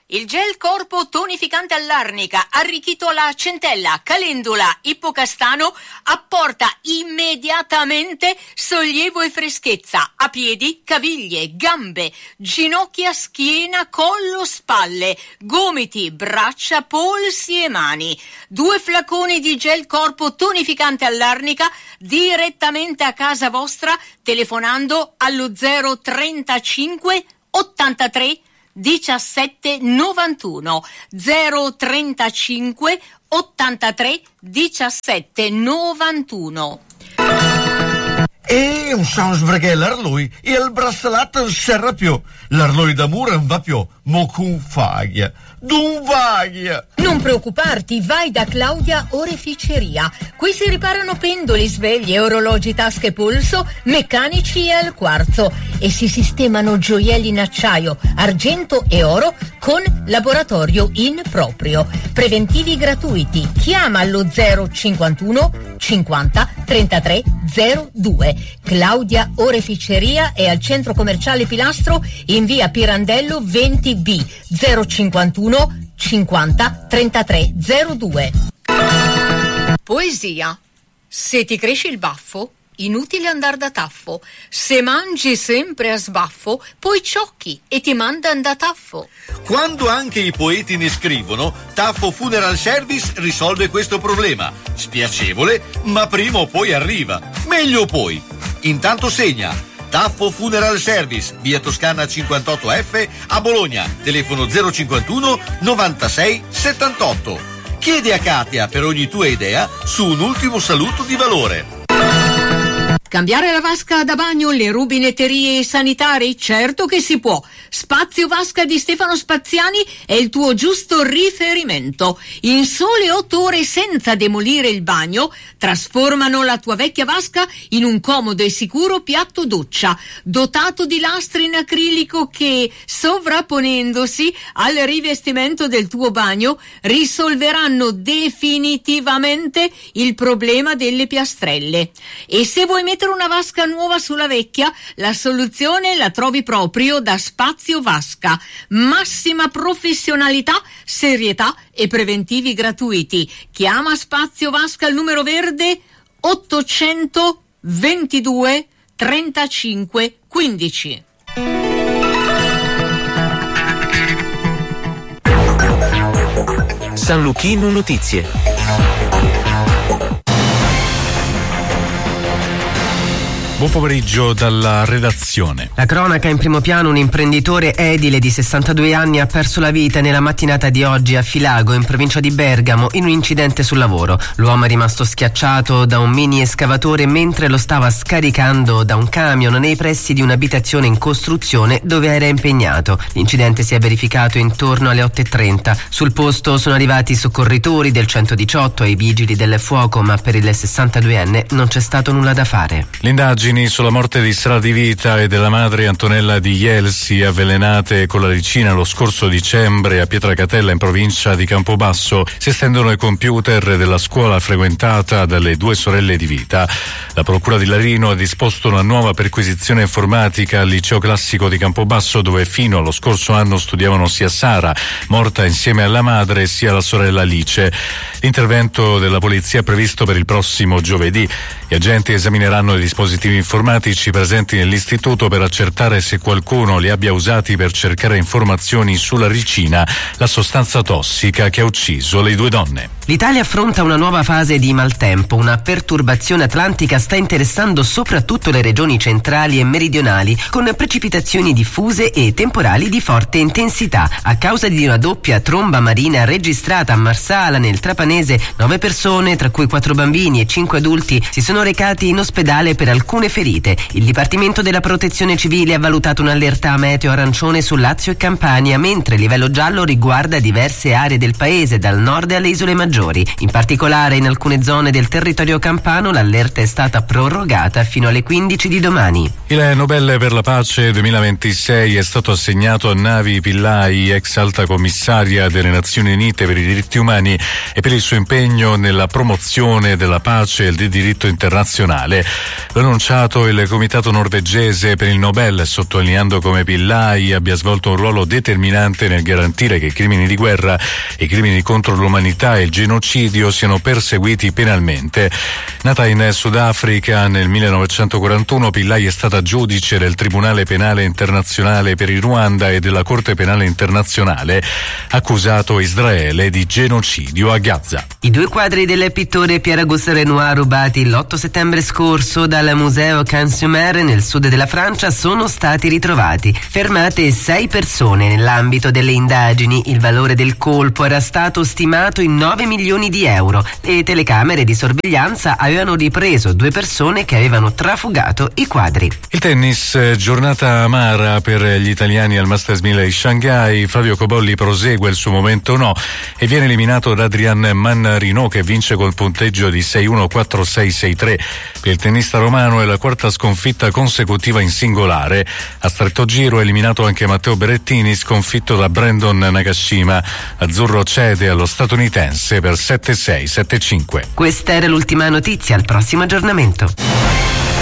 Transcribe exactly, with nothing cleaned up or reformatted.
Il gel corpo tonificante all'arnica, arricchito alla centella, calendula, ippocastano, apporta immediatamente sollievo e freschezza a piedi, caviglie, gambe, ginocchia, schiena, collo, spalle, gomiti, braccia, polsi e mani. Due flaconi di gel corpo tonificante all'arnica direttamente a casa vostra telefonando allo zero trentacinque ottantatré diciassette novantuno zero trentacinque ottantatré diciassette novantuno. E non so perché l'arlui e il braccialetto non serve più. L'arlui d'amore non va più, mo con faglia. D'un vaglia. Non preoccuparti, vai da Claudia Oreficeria. Qui si riparano pendoli, sveglie, orologi, tasche, polso, meccanici e al quarzo e si sistemano gioielli in acciaio, argento e oro con laboratorio in proprio. Preventivi gratuiti. Chiama allo zero cinquantuno cinquanta trentatré zero due. Claudia Oreficeria è al centro commerciale Pilastro in via Pirandello venti B zero cinquantuno cinquanta trentatré zero due. Poesia. Se ti cresce il baffo, inutile andar da taffo. Se mangi sempre a sbaffo, poi ciocchi e ti mandan da taffo. Quando anche i poeti ne scrivono, Taffo Funeral Service risolve questo problema. Spiacevole, ma prima o poi arriva. Meglio poi. Intanto segna. Taffo Funeral Service, via Toscana cinquantotto F a Bologna, telefono zero cinquantuno novantasei settantotto. Chiedi a Katia per ogni tua idea su un ultimo saluto di valore. Cambiare la vasca da bagno, le rubinetterie sanitari? Certo che si può. Spazio Vasca di Stefano Spaziani è il tuo giusto riferimento. In sole otto ore senza demolire il bagno, trasformano la tua vecchia vasca in un comodo e sicuro piatto doccia, dotato di lastre in acrilico che, sovrapponendosi al rivestimento del tuo bagno, risolveranno definitivamente il problema delle piastrelle. E se vuoi mettere una vasca nuova sulla vecchia, la soluzione la trovi proprio da Spazio Vasca. Massima professionalità, serietà e preventivi gratuiti. Chiama Spazio Vasca al numero verde ottocentoventidue trentacinque quindici. San Luchino Notizie. Buon pomeriggio dalla redazione. La cronaca in primo piano: un imprenditore edile di sessantadue anni ha perso la vita nella mattinata di oggi a Filago, in provincia di Bergamo, in un incidente sul lavoro. L'uomo è rimasto schiacciato da un mini escavatore mentre lo stava scaricando da un camion nei pressi di un'abitazione in costruzione dove era impegnato. L'incidente si è verificato intorno alle otto e trenta. Sul posto sono arrivati i soccorritori del centodiciotto e i vigili del fuoco, ma per il sessantaduenne non c'è stato nulla da fare. L'indagine sulla morte di Sara Di Vita e della madre Antonella Di Ielsi, avvelenate con la ricina lo scorso dicembre a Pietracatella in provincia di Campobasso, si estendono ai computer della scuola frequentata dalle due sorelle Di Vita. La procura di Larino ha disposto una nuova perquisizione informatica al liceo classico di Campobasso, dove fino allo scorso anno studiavano sia Sara, morta insieme alla madre, sia la sorella Alice. L'intervento della polizia è previsto per il prossimo giovedì. Gli agenti esamineranno i dispositivi informatici presenti nell'istituto per accertare se qualcuno li abbia usati per cercare informazioni sulla ricina, la sostanza tossica che ha ucciso le due donne. L'Italia affronta una nuova fase di maltempo. Una perturbazione atlantica sta interessando soprattutto le regioni centrali e meridionali, con precipitazioni diffuse e temporali di forte intensità. A causa di una doppia tromba marina registrata a Marsala, nel Trapanese, nove persone, tra cui quattro bambini e cinque adulti, si sono recati in ospedale per alcune ferite. Il Dipartimento della Protezione Civile ha valutato un'allerta meteo arancione su Lazio e Campania, mentre il livello giallo riguarda diverse aree del paese, dal nord alle isole maggiori. maggiori. In particolare in alcune zone del territorio campano l'allerta è stata prorogata fino alle quindici di domani. Il Nobel per la pace duemilaventisei è stato assegnato a Navi Pillay, ex alta commissaria delle Nazioni Unite per i diritti umani, e per il suo impegno nella promozione della pace e del diritto internazionale. L'ha annunciato il Comitato norvegese per il Nobel, sottolineando come Pillay abbia svolto un ruolo determinante nel garantire che i crimini di guerra, i crimini contro l'umanità e il genocidio siano perseguiti penalmente. Nata in Sudafrica nel millenovecentoquarantuno, Pillay è stata giudice del Tribunale Penale Internazionale per il Ruanda e della Corte Penale Internazionale, accusato Israele di genocidio a Gaza. I due quadri del pittore Pierre-Auguste Renoir rubati l'otto settembre scorso dal Museo Cansumer nel sud della Francia sono stati ritrovati. Fermate sei persone nell'ambito delle indagini. Il valore del colpo era stato stimato in nove milioni di euro. Le telecamere di sorveglianza avevano ripreso due persone che avevano trafugato i quadri. Il tennis, giornata amara per gli italiani al Masters mille di Shanghai. Flavio Cobolli prosegue il suo momento no e viene eliminato da Adrian Mannarino, che vince col punteggio di sei uno quattro sei sei tre. Per il tennista romano è la quarta sconfitta consecutiva in singolare. A stretto giro è eliminato anche Matteo Berrettini, sconfitto da Brandon Nagashima. Azzurro cede allo statunitense per sette sei sette cinque. Questa era l'ultima notizia, al prossimo aggiornamento.